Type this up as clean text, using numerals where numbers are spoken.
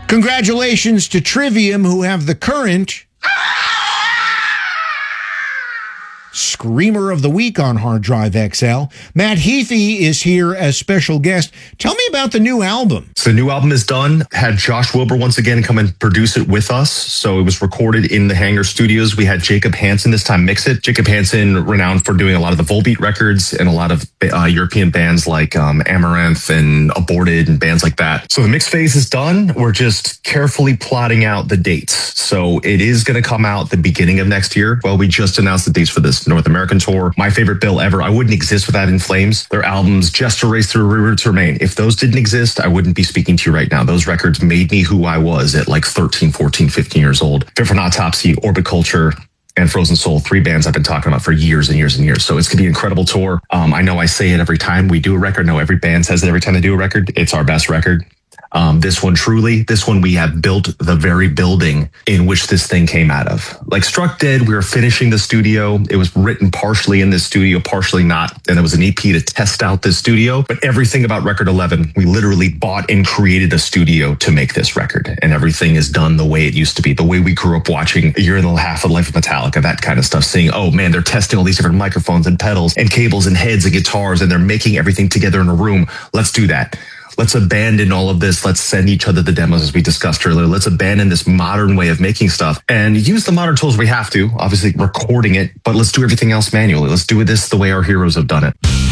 Congratulations to Trivium, who have the current Screamer of the Week on Hard Drive XL. Matt Heafy is here as special guest. Tell me about the new album. So the new album is done. Had Josh Wilbur once again come and produce it with us. So it was recorded in the Hangar Studios. We had Jacob Hansen this time mix it. Jacob Hansen, renowned for doing a lot of the Volbeat records and a lot of European bands like Amaranth and Aborted and bands like that. So the mix phase is done. We're just carefully plotting out the dates. So it is going to come out the beginning of next year. Well, we just announced the dates for this North American tour. My favorite bill ever. I wouldn't exist without In Flames. Their albums, Just to Race Through, Roots Remain. If those didn't exist, I wouldn't be speaking to you right now. Those records made me who I was at like 13, 14, 15 years old. Fit for an Autopsy, Orbit Culture, and Frozen Soul, 3 bands I've been talking about for years and years and years. So it's going to be an incredible tour. I know I say it every time we do a record. No, every band says it every time they do a record. It's our best record. This one we have built the very building in which this thing came out of. Like Struck Dead, we were finishing the studio. It was written partially in this studio, partially not. And it was an EP to test out this studio. But everything about Record 11, we literally bought and created a studio to make this record. And everything is done the way it used to be, the way we grew up watching A Year and a Half of Life of Metallica, that kind of stuff, seeing, oh man, they're testing all these different microphones and pedals and cables and heads and guitars, and they're making everything together in a room. Let's do that. Let's abandon all of this. Let's send each other the demos, as we discussed earlier. Let's abandon this modern way of making stuff and use the modern tools we have to, obviously recording it, but let's do everything else manually. Let's do this the way our heroes have done it.